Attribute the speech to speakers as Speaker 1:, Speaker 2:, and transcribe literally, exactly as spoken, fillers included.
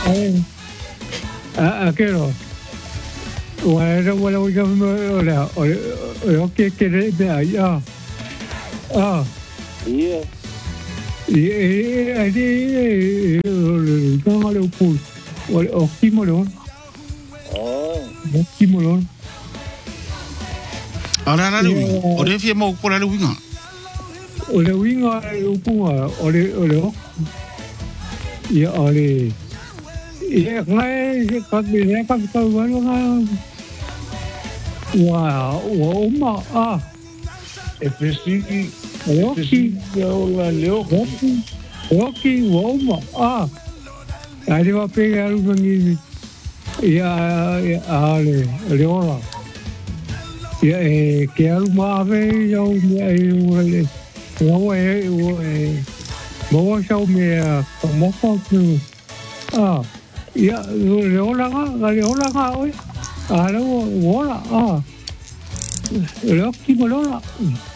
Speaker 1: Eh, a a kero. Wala wala wala wala wala ke ke de ai a. Ah.
Speaker 2: Ia.
Speaker 1: E e ali tanga le pu. O o kimolo.
Speaker 2: Oh.
Speaker 1: O kimolo.
Speaker 3: Ora na lu. O le fie mo ko la lu winga.
Speaker 1: O le winga o punga o le o le. Ia o le. Ia ngai se ka be ne ka ka wa nga. Wa wa ma a.
Speaker 2: E pesiki.
Speaker 1: Roki.
Speaker 2: Ia leo.
Speaker 1: Roki. Roki wa ma a. Ai va pegar o ngi. Ia a le le ora. Ia e ke alu ma ve yo me e o le. Wa e o e. Mo sa me a mo ko tu. Ah. Ia le ora ga le ora ga oi. Ah, le ora ah. Le ki mo ora.